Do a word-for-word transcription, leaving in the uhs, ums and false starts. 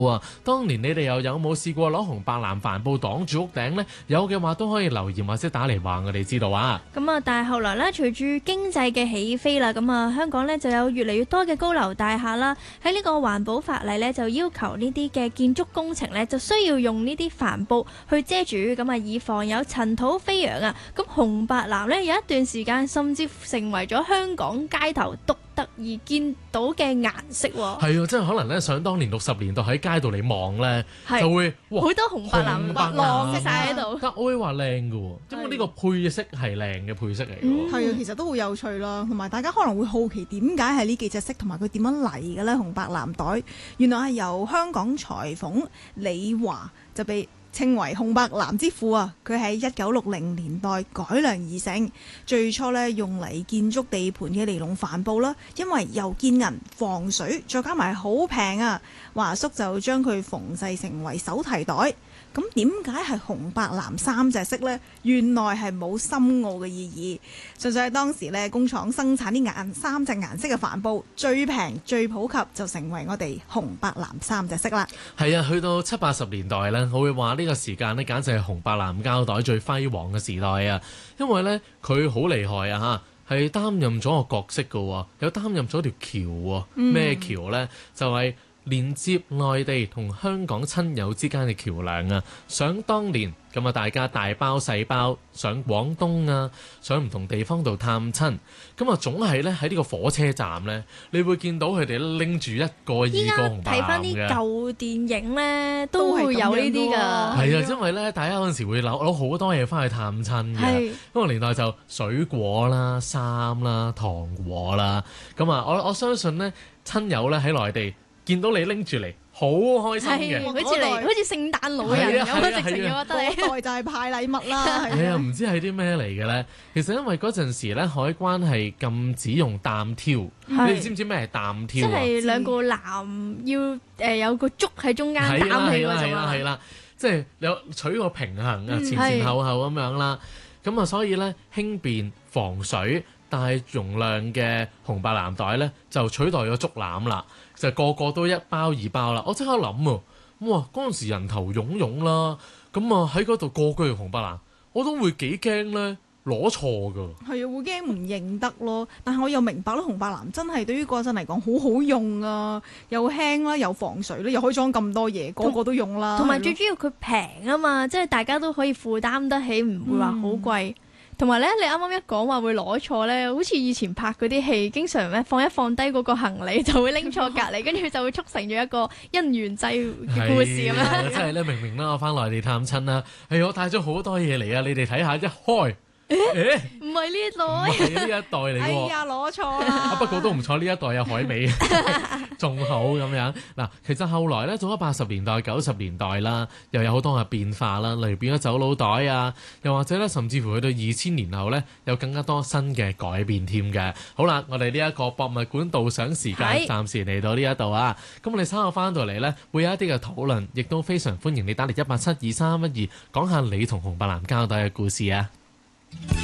哇！當年你哋又有冇試過攞紅白藍帆布擋住屋頂呢？有嘅話都可以留言或者打嚟話我哋知道啊。 咁啊，但係後來咧，隨住經濟嘅起飛啦，咁啊，香港呢就有越嚟越多嘅高樓大廈啦。喺呢個環保法例呢，就要求呢啲嘅建築工程呢，就需要用呢啲帆布去遮住，咁啊，以防有塵土飛揚啊。咁紅白藍呢，有一段時間甚至成為咗香港街頭獨特而見到嘅顏色喎。 係啊，即係可能咧，想當年六十年代喺街度你望咧，就會好多紅白藍浪晒喺度。 但我會話靚嘅喎，因為呢個配色係靚嘅配色嚟嘅。 係啊，其實都好有趣啦，同埋大家可能會好奇點解係呢幾隻色，同埋佢點樣嚟嘅咧？紅白藍袋原來係由香港裁縫李華就被稱為紅白藍之父啊！佢喺一九六零年代改良而成，最初呢用嚟建築地盤嘅尼龍帆布啦，因為又堅韌防水，再加埋好平啊！華叔就將佢縫製成為手提袋。咁點解係紅白藍三隻色呢？原來係冇深奧嘅意義，純粹係當時呢工廠生產啲顏三隻顏色嘅帆布最平最普及，就成為我哋紅白藍三隻色啦。 係啊，去到七八十年代呢，我會話呢個時間呢，簡直係紅白藍膠袋最輝煌嘅時代啊！因為呢，佢好厲害啊嚇，係擔任咗個角色㗎喎，有擔任咗條橋喎。咩橋呢？就係、是連接內地同香港親友之間嘅橋梁啊！想當年咁啊，大家大包細包上廣東啊，上唔同地方度探親，咁啊總係咧喺呢個火車站咧，你會見到佢哋拎住一個二個紅白藍嘅。睇翻啲舊電影咧，都會有呢啲㗎。 係啊，因為咧大家嗰陣時會攞攞好多嘢翻去探親嘅。嗰個年代就水果啦、衫啦、糖果啦，咁啊，我我相信咧親友咧喺內地見到你拎住嚟，好開心嘅， 好似嚟，好似聖誕老人咁啊！直情覺得你嗰代就係派禮物啦。 係啊，唔知係啲咩嚟嘅咧？其實因為嗰陣時咧，海關係禁止用擔挑，你哋知唔知咩係擔挑啊？ 即係兩個籃要誒、呃、有個竹喺中間擔起嗰種啊！ 係啦，即係有取個平衡啊，前前後後咁樣啦。咁啊，所以咧輕便防水。大容量嘅紅白藍袋呢，就取代咗竹籃啦，就個個都一包二包啦。我即刻諗啊，哇！嗰陣時人頭湧湧啦，咁啊喺嗰度個個紅白藍，我都會幾驚呢攞錯㗎。 係啊，會驚唔認得咯。但係我又明白啦，紅白藍真係對於嗰陣嚟講好好用啊，又輕啦，又防水啦，又可以裝咁多嘢，個個都用啦。 同埋最主要佢平啊嘛，即係大家都可以負擔得起，唔會話好貴。同埋咧，你啱啱一講話會攞錯咧，好似以前拍嗰啲戲，經常咧放一放低嗰個行李就會拎錯隔離，跟住就會促成咗一個因緣際嘅故事咁樣。 即係咧，明明啦，我翻內地探親啦，係我帶咗好多嘢嚟啊！你哋睇下，一開。誒， 唔係呢一袋， 係呢一袋嚟喎。 哎呀，攞錯啦！ 不過都唔錯，呢一袋有海味，仲好咁樣。嗱，其實後來咧，到咗八十年代、九十年代啦，又有好多嘅變化啦，例如變咗走佬袋啊，又或者咧，甚至乎去到二千年後咧，有更加多新嘅改變添嘅。好啦，我哋呢一個博物館導賞時間暫時嚟到呢一度啊。咁我哋稍後翻到嚟咧，會有一啲嘅討論，亦都非常歡迎你打嚟一八七二三一二，講下你同紅白藍膠袋嘅故事啊。